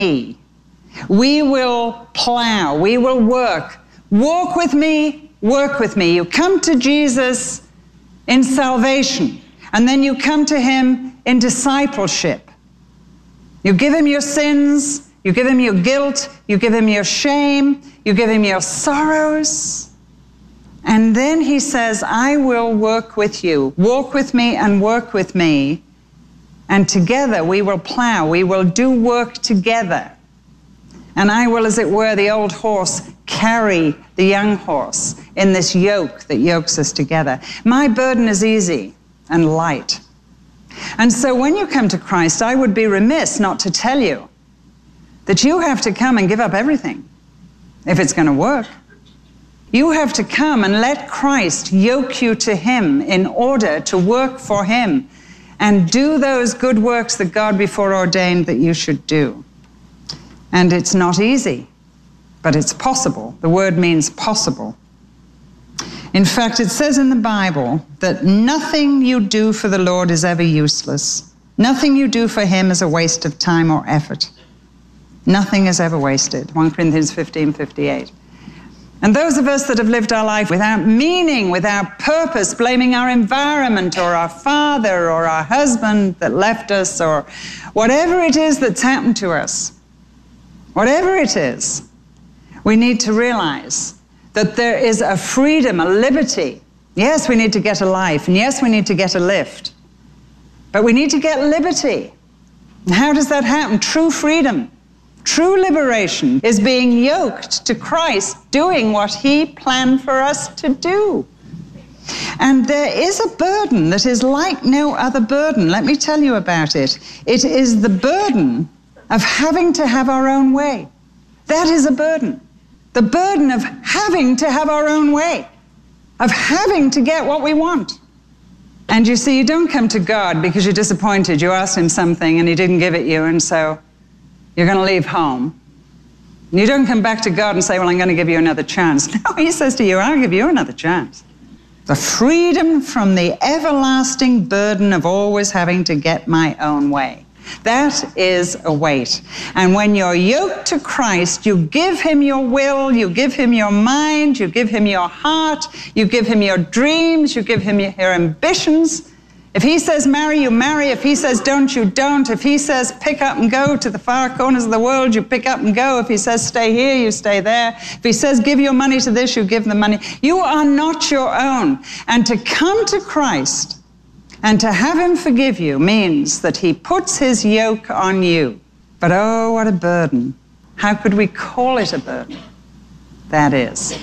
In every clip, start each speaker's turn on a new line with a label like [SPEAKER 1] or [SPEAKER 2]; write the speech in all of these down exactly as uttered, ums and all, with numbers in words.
[SPEAKER 1] We will plow, we will work. Walk with me, work with me. You come to Jesus in salvation, and then you come to him in discipleship. You give him your sins, you give him your guilt, you give him your shame, you give him your sorrows. And then he says, I will work with you. Walk with me and work with me. And together we will plow, we will do work together. And I will, as it were, the old horse, carry the young horse in this yoke that yokes us together. My burden is easy and light. And so when you come to Christ, I would be remiss not to tell you that you have to come and give up everything if it's going to work. You have to come and let Christ yoke you to him in order to work for him and do those good works that God before ordained that you should do. And it's not easy, but it's possible. The word means possible. In fact, it says in the Bible that nothing you do for the Lord is ever useless. Nothing you do for him is a waste of time or effort. Nothing is ever wasted. First Corinthians fifteen fifty-eight. And those of us that have lived our life without meaning, without purpose, blaming our environment or our father or our husband that left us or whatever it is that's happened to us, whatever it is, we need to realize that there is a freedom, a liberty. Yes, we need to get a life, and yes, we need to get a lift, but we need to get liberty. And how does that happen? True freedom. True liberation is being yoked to Christ, doing what he planned for us to do. And there is a burden that is like no other burden. Let me tell you about it. It is the burden of having to have our own way. That is a burden. The burden of having to have our own way, of having to get what we want. And you see, you don't come to God because you're disappointed. You asked him something and he didn't give it you, and so you're going to leave home. And you don't come back to God and say, well, I'm going to give you another chance. No, he says to you, I'll give you another chance. The freedom from the everlasting burden of always having to get my own way. That is a weight. And when you're yoked to Christ, you give him your will, you give him your mind, you give him your heart, you give him your dreams, you give him your, your ambitions. If he says marry, you marry. If he says don't, you don't. If he says pick up and go to the far corners of the world, you pick up and go. If he says stay here, you stay there. If he says give your money to this, you give the money. You are not your own. And to come to Christ and to have him forgive you means that he puts his yoke on you. But oh, what a burden. How could we call it a burden? That is.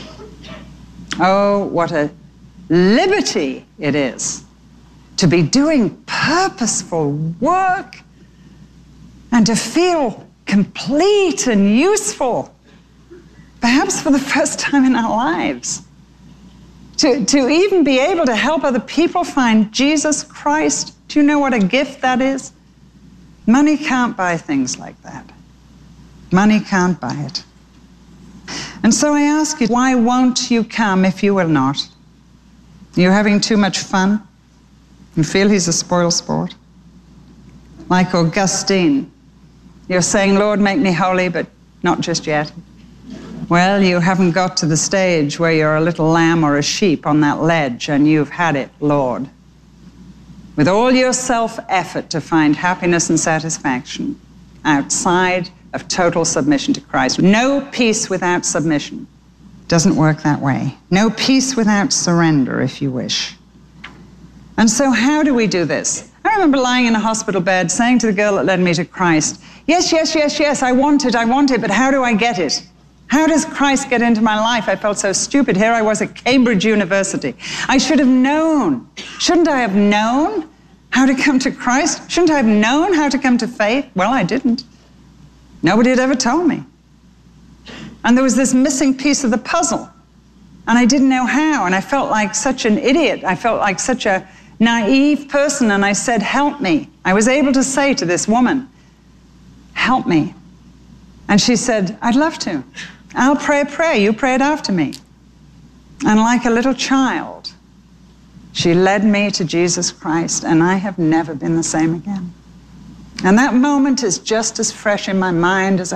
[SPEAKER 1] Oh, what a liberty it is to be doing purposeful work and to feel complete and useful, perhaps for the first time in our lives. To, to even be able to help other people find Jesus Christ. Do you know what a gift that is? Money can't buy things like that. Money can't buy it. And so I ask you, why won't you come if you will not? You're having too much fun? You feel he's a spoil sport? Like Augustine, you're saying, Lord, make me holy, but not just yet. Well, you haven't got to the stage where you're a little lamb or a sheep on that ledge and you've had it, Lord. With all your self-effort to find happiness and satisfaction outside of total submission to Christ. No peace without submission. Doesn't work that way. No peace without surrender, if you wish. And so how do we do this? I remember lying in a hospital bed saying to the girl that led me to Christ, yes, yes, yes, yes, I want it, I want it, but how do I get it? How does Christ get into my life? I felt so stupid. Here I was at Cambridge University. I should have known. Shouldn't I have known how to come to Christ? Shouldn't I have known how to come to faith? Well, I didn't. Nobody had ever told me. And there was this missing piece of the puzzle. And I didn't know how. And I felt like such an idiot. I felt like such a naive person. And I said, help me. I was able to say to this woman, help me. And she said, I'd love to. I'll pray a prayer. You pray it after me. And like a little child, she led me to Jesus Christ, and I have never been the same again. And that moment is just as fresh in my mind as